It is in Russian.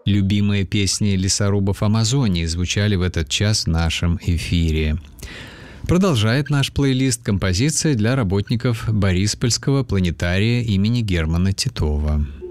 Любимые песни лесорубов Амазонии звучали в этот час в нашем эфире. Продолжает наш плейлист композиция для работников Бориспольского планетария имени Германа Титова.